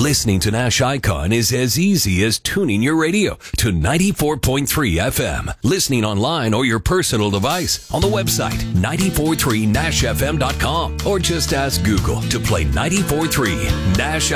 Listening to Nash Icon is as easy as tuning your radio to 94.3 FM. Listening online or your personal device on the website 943nashfm.com, or just ask Google to play 94.3 Nash